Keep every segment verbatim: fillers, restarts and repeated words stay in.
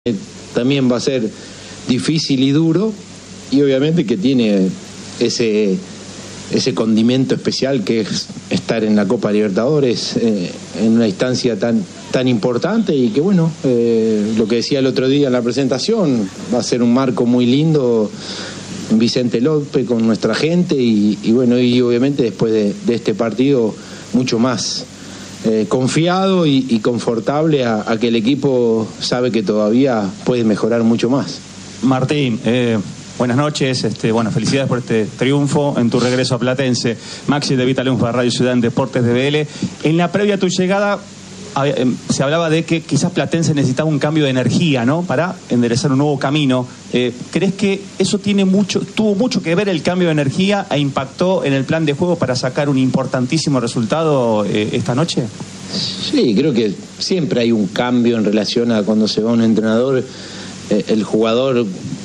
también va a ser difícil y duro, y obviamente que tiene ese ese condimento especial que es estar en la Copa Libertadores eh, en una instancia tan tan importante, y que bueno, eh, lo que decía el otro día en la presentación, va a ser un marco muy lindo en Vicente López con nuestra gente, y, y bueno, y obviamente después de, de este partido mucho más Eh, confiado y, y confortable a, a que el equipo sabe que todavía puede mejorar mucho más. Martín, eh, buenas noches, este, bueno, felicidades por este triunfo en tu regreso a Platense. Maxi de Vita León para Radio Ciudad en Deportes de B L. En la previa a tu llegada eh, se hablaba de que quizás Platense necesitaba un cambio de energía, ¿no?, para enderezar un nuevo camino. Eh, ¿Crees que eso tiene mucho, tuvo mucho que ver el cambio de energía e impactó en el plan de juego para sacar un importantísimo resultado eh, esta noche? Sí, creo que siempre hay un cambio en relación a cuando se va un entrenador. Eh, el jugador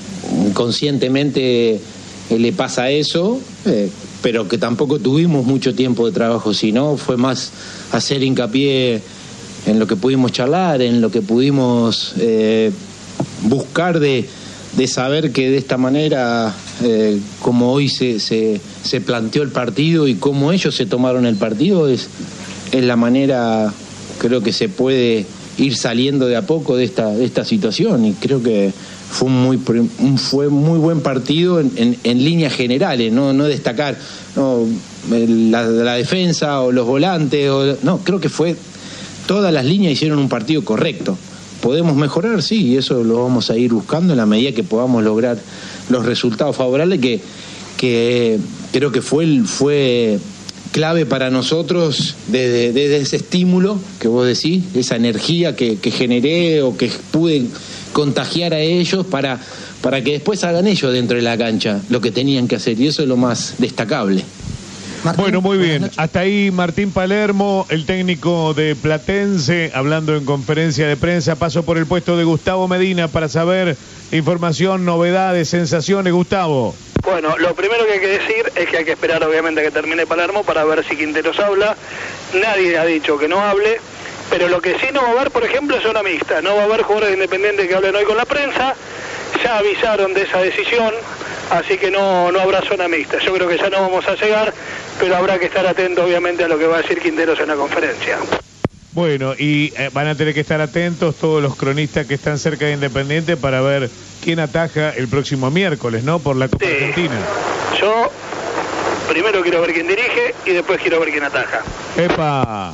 conscientemente eh, le pasa eso, eh, pero que tampoco tuvimos mucho tiempo de trabajo, sino fue más hacer hincapié en lo que pudimos charlar, en lo que pudimos eh, buscar de, de saber que de esta manera, eh, como hoy se, se, se planteó el partido y cómo ellos se tomaron el partido, es, es la manera, creo que se puede ir saliendo de a poco de esta, de esta situación, y creo que fue un muy, un, fue muy buen partido en, en, en líneas generales, no, no destacar no, la, la defensa o los volantes, o, no, creo que fue... Todas las líneas hicieron un partido correcto. ¿Podemos mejorar? Sí, y eso lo vamos a ir buscando en la medida que podamos lograr los resultados favorables, que, que creo que fue, fue clave para nosotros desde, desde ese estímulo que vos decís, esa energía que, que generé o que pude contagiar a ellos para, para que después hagan ellos dentro de la cancha lo que tenían que hacer, y eso es lo más destacable. Martín, bueno, muy bien. Hasta ahí Martín Palermo, el técnico de Platense, hablando en conferencia de prensa. Paso por el puesto de Gustavo Medina para saber información, novedades, sensaciones. Gustavo. Bueno, lo primero que hay que decir es que hay que esperar obviamente a que termine Palermo para ver si Quinteros habla. Nadie ha dicho que no hable, pero lo que sí no va a haber, por ejemplo, es una mixta. No va a haber jugadores independientes que hablen hoy con la prensa. Ya avisaron de esa decisión, así que no, no habrá zona mixta. Yo creo que ya no vamos a llegar, pero habrá que estar atento obviamente a lo que va a decir Quinteros en la conferencia. Bueno, y eh, van a tener que estar atentos todos los cronistas que están cerca de Independiente para ver quién ataja el próximo miércoles, ¿no?, por la Copa sí. Argentina. Yo primero quiero ver quién dirige y después quiero ver quién ataja. ¡Epa!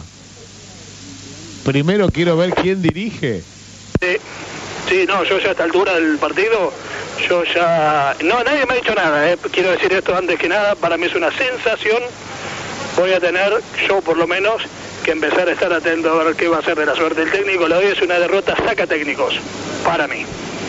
Primero quiero ver quién dirige. Sí. Sí, no, yo ya a esta altura del partido, yo ya... No, nadie me ha dicho nada, ¿eh? Quiero decir esto antes que nada, para mí es una sensación. Voy a tener, yo por lo menos, que empezar a estar atento a ver qué va a ser de la suerte del técnico. La de hoy es una derrota saca técnicos, para mí.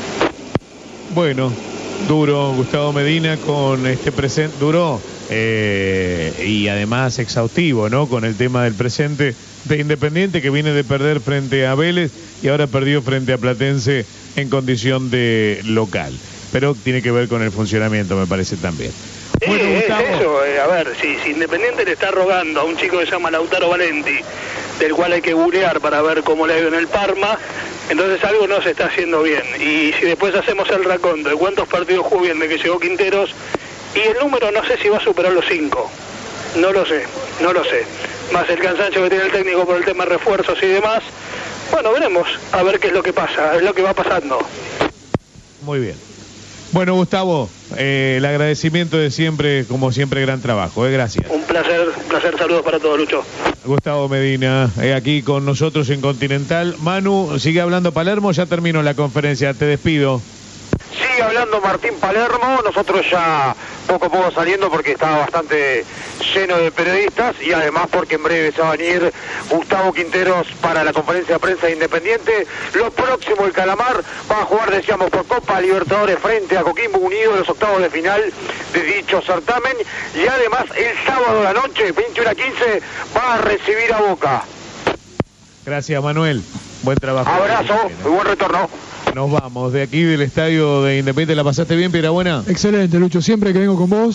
Bueno, duro Gustavo Medina con este presente, duro eh, y además exhaustivo, ¿no?, con el tema del presente de Independiente, que viene de perder frente a Vélez y ahora perdió frente a Platense en condición de local. Pero tiene que ver con el funcionamiento, me parece también. Sí, bueno, Gustavo, es eso, eh, a ver, si, si Independiente le está rogando a un chico que se llama Lautaro Valenti, del cual hay que googlear para ver cómo le ha ido en el Parma, entonces algo no se está haciendo bien. Y si después hacemos el raconto de cuántos partidos jugó bien de que llegó Quinteros, y el número no sé si va a superar los cinco, no lo sé, no lo sé. Más el cansancio que tiene el técnico por el tema de refuerzos y demás. Bueno, veremos a ver qué es lo que pasa, es lo que va pasando. Muy bien. Bueno, Gustavo, eh, el agradecimiento de siempre, como siempre, gran trabajo, eh, gracias. Un placer, un placer, saludos para todos, Lucho. Gustavo Medina, eh, aquí con nosotros en Continental. Manu, sigue hablando Palermo, ya terminó la conferencia, te despido. Sigue hablando Martín Palermo, nosotros ya poco a poco saliendo porque estaba bastante lleno de periodistas, y además porque en breve se va a venir Gustavo Quinteros para la conferencia de prensa de Independiente. Lo próximo, el Calamar va a jugar, decíamos, por Copa Libertadores frente a Coquimbo Unido en los octavos de final de dicho certamen, y además el sábado de la noche, veintiuno a quince, va a recibir a Boca. Gracias, Manuel, buen trabajo. Abrazo y buen retorno. Nos vamos de aquí del estadio de Independiente. ¿La pasaste bien, Piedrabuena? Excelente, Lucho. Siempre que vengo con vos,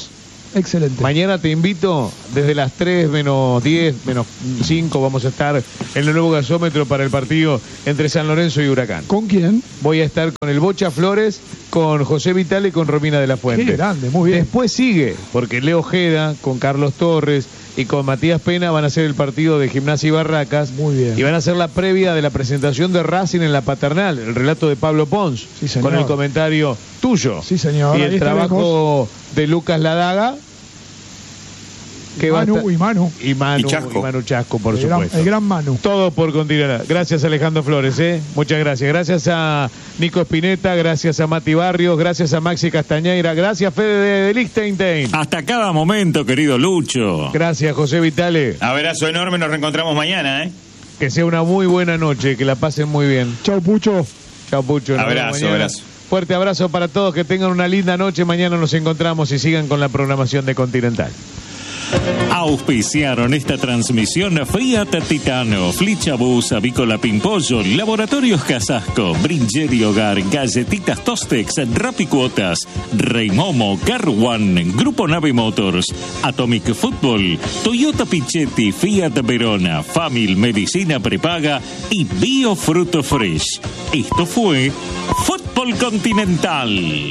Excelente. Mañana te invito, desde las tres menos diez, menos cinco, vamos a estar en el nuevo gasómetro para el partido entre San Lorenzo y Huracán. ¿Con quién? Voy a estar con el Bocha Flores, con José Vitale y con Romina de la Fuente. Qué grande, muy bien. Después sigue, porque Leo Ojeda, con Carlos Torres y con Matías Pena van a hacer el partido de Gimnasia y Barracas. Muy bien. Y van a hacer la previa de la presentación de Racing en la Paternal, el relato de Pablo Pons, sí, señor. con el comentario tuyo. Sí, señor. Y Ahí el trabajo estaremos. de Lucas Ladaga. Que Manu, va a estar... y Manu. Y Manu, y Chasco. y Manu Chasco, por el supuesto. Gran, el gran Manu. Todo por continuar. Gracias, Alejandro Flores, ¿eh? Muchas gracias. Gracias a Nico Espineta, gracias a Mati Barrios, gracias a Maxi Castañeira, gracias Fede de, de Liechtenstein. Hasta cada momento, querido Lucho. Gracias, José Vitale. Abrazo enorme, nos reencontramos mañana, ¿eh? Que sea una muy buena noche, que la pasen muy bien. Chau, Pucho. Chau, Pucho. Nos vemos Abrazo, mañana. abrazo. Fuerte abrazo para todos, que tengan una linda noche. Mañana nos encontramos y sigan con la programación de Continental. Auspiciaron esta transmisión Fiat Titano, Flichabús, Avícola Pimpollo, Laboratorios Casasco, Brinjeri Hogar, Galletitas Tostex, Rapicuotas, Reimomo, Car One, Grupo Nave Motors, Atomic Football, Toyota Pichetti, Fiat Verona, Famil Medicina Prepaga y Biofruto Fresh. Esto fue Fútbol Continental.